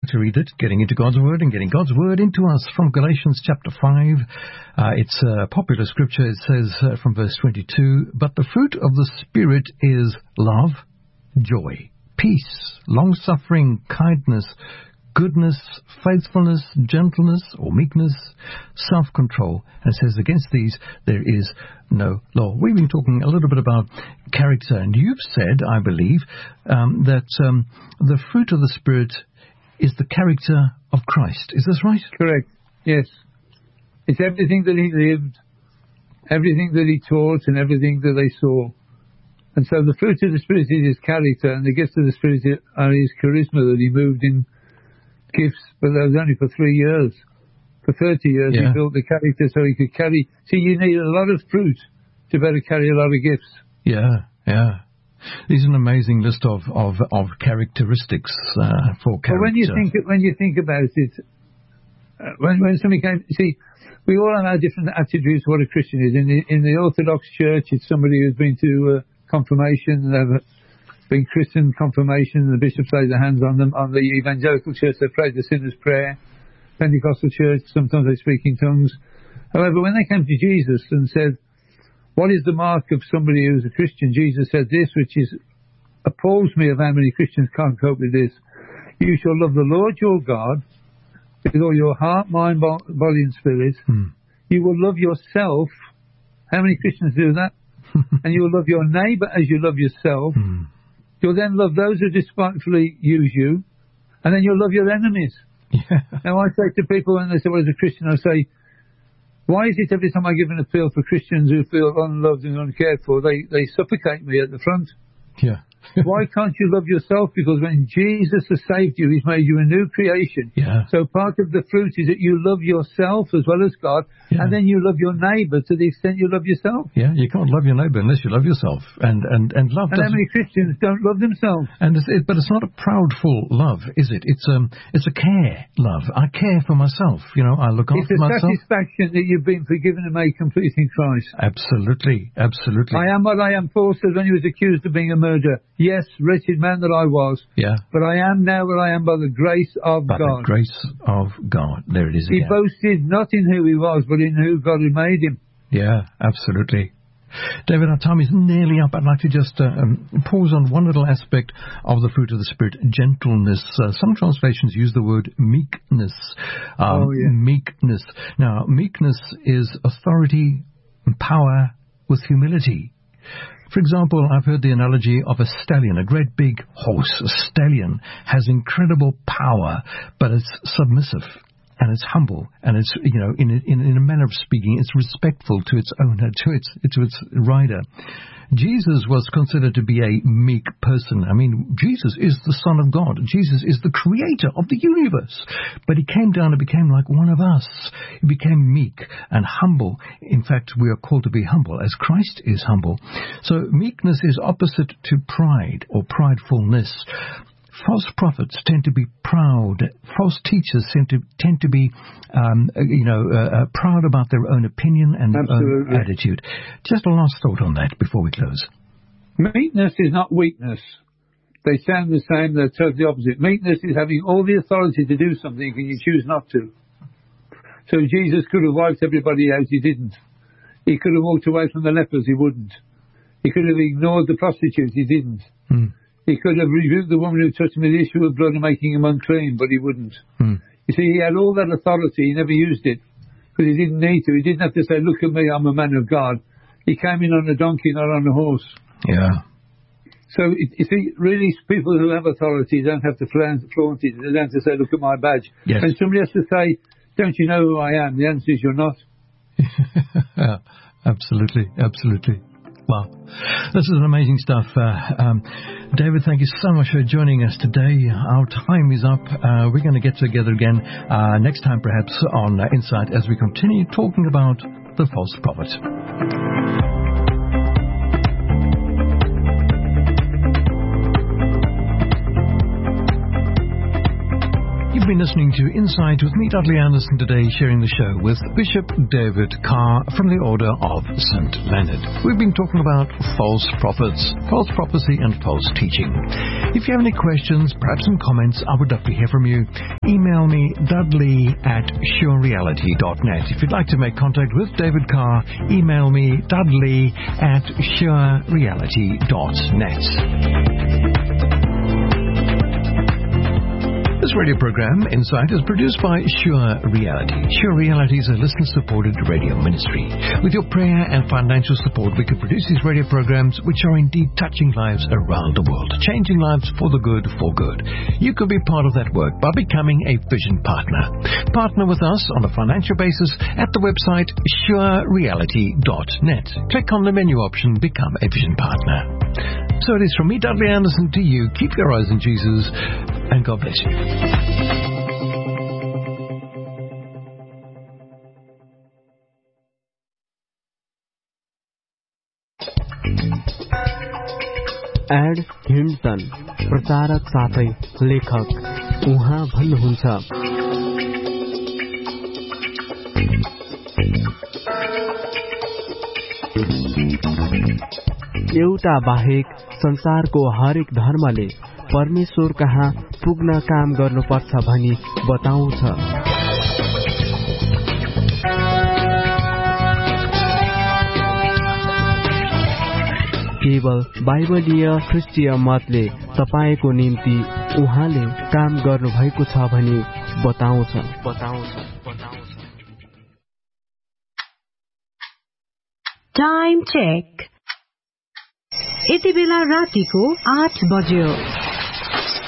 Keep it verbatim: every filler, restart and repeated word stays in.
to read it, getting into God's Word and getting God's Word into us from Galatians chapter five. Uh, it's a popular scripture. It says uh, from verse twenty-two, "But the fruit of the Spirit is love, joy, peace, long-suffering, kindness, goodness, faithfulness, gentleness or meekness, self-control." And it says, "Against these there is no law." We've been talking a little bit about character, and you've said, I believe, um, that um, the fruit of the Spirit is the character of Christ. Is this right? Correct. Yes. It's everything that he lived, everything that he taught, and everything that they saw. And so the fruit of the Spirit is his character, and the gifts of the Spirit are his charisma that he moved in gifts, but that was only for three years. For thirty years, yeah. He built the character so he could carry. See, you need a lot of fruit to better carry a lot of gifts. Yeah, yeah. This is an amazing list of of, of characteristics uh, for character. But when you think when you think about it, uh, when when somebody came, see, we all have our different attributes of what a Christian is. In the in the Orthodox Church, it's somebody who's been to uh, confirmation and have been Christian confirmation, and the bishops lay their hands on them. On the Evangelical Church, they pray the sinner's prayer. Pentecostal Church, sometimes they speak in tongues. However, when they came to Jesus and said, "What is the mark of somebody who's a Christian?" Jesus said this, which is appalls me of how many Christians can't cope with this. "You shall love the Lord your God with all your heart, mind, body and spirit. Hmm. You will love yourself." How many Christians do that? "And you will love your neighbour as you love yourself. Hmm. You'll then love those who despitefully use you, and then you'll love your enemies." Yeah. Now I say to people when they say, "Well, as a Christian," I say, why is it every time I give an appeal for Christians who feel unloved and uncared for, they, they suffocate me at the front? Yeah. Why can't you love yourself? Because when Jesus has saved you, he's made you a new creation. Yeah. So part of the fruit is that you love yourself as well as God, yeah. And then you love your neighbour to the extent you love yourself. Yeah, you can't love your neighbour unless you love yourself. And and, and love And how many Christians don't love themselves? And it's, it, But it's not a proudful love, is it? It's um, it's a care love. I care for myself. You know, I look after myself. It's a satisfaction that you've been forgiven and made complete in Christ. Absolutely, absolutely. I am what I am. Paul says when he was accused of being a murderer. Yes, wretched man that I was. Yeah. But I am now what I am by the grace of by God. By the grace of God. There it is again. He boasted not in who he was, but in who God had made him. Yeah, absolutely. David, our time is nearly up. I'd like to just uh, um, pause on one little aspect of the fruit of the Spirit, gentleness. Uh, some translations use the word meekness. Um, oh, yeah. Meekness. Now, meekness is authority and power with humility. For example, I've heard the analogy of a stallion, a great big horse. A stallion has incredible power, but it's submissive. And it's humble, and it's, you know, in a, in, in a manner of speaking, it's respectful to its owner, to its to its rider. Jesus was considered to be a meek person. I mean, Jesus is the Son of God. Jesus is the creator of the universe. But he came down and became like one of us. He became meek and humble. In fact, we are called to be humble, as Christ is humble. So meekness is opposite to pride or pridefulness. False prophets tend to be proud. False teachers tend to tend to be, um, you know, uh, uh, proud about their own opinion and own attitude. Just a last thought on that before we close. Meekness is not weakness. They sound the same. They're totally opposite. Meekness is having all the authority to do something and you choose not to. So Jesus could have wiped everybody out. He didn't. He could have walked away from the lepers. He wouldn't. He could have ignored the prostitutes. He didn't. Hmm. He could have rebuked the woman who touched him with the issue of blood and making him unclean, but he wouldn't. Hmm. You see, he had all that authority. He never used it because he didn't need to. He didn't have to say, "Look at me, I'm a man of God." He came in on a donkey, not on a horse. Yeah. So, it, you see, really, people who have authority don't have to flaunt it. They don't have to say, "Look at my badge." Yes. And somebody has to say, "Don't you know who I am?" The answer is, "You're not." Yeah, absolutely, absolutely. Wow, this is an amazing stuff. Uh, um, David, thank you so much for joining us today. Our time is up. Uh, we're going to get together again uh, next time, perhaps, on uh, Insight as we continue talking about the false prophet. You've been listening to Insight with me, Dudley Anderson, today sharing the show with Bishop David Carr from the Order of Saint Leonard. We've been talking about false prophets, false prophecy and false teaching. If you have any questions, perhaps some comments, I would love to hear from you. Email me, dudley at surereality dot net. If you'd like to make contact with David Carr, email me, dudley at surereality dot net. This radio program, Insight, is produced by Sure Reality. Sure Reality is a listener-supported radio ministry. With your prayer and financial support, we can produce these radio programs, which are indeed touching lives around the world, changing lives for the good, for good. You can be part of that work by becoming a Vision Partner. Partner with us on a financial basis at the website sure reality dot net. Click on the menu option, Become a Vision Partner. So it is from me, Dudley Anderson, to you. Keep your eyes on Jesus, and God bless you. Add हिन्टन, प्रचारक साथै लेखक, उहाँ भन्नुहुन्छ, एउटा बाहेक संसारको हरेक धर्मले परमेश्वर कहाँ पुग्न काम गर्नुपर्छ भनी बताउँछ। केवल बाइबलीय ख्रिस्टीय मतले तपाईको निम्ति उहाँले काम गर्नुभएको छ भनी बताउँछ बताउँछ बताउँछ। Time check. यति बेला रातिको आठ बज्यो।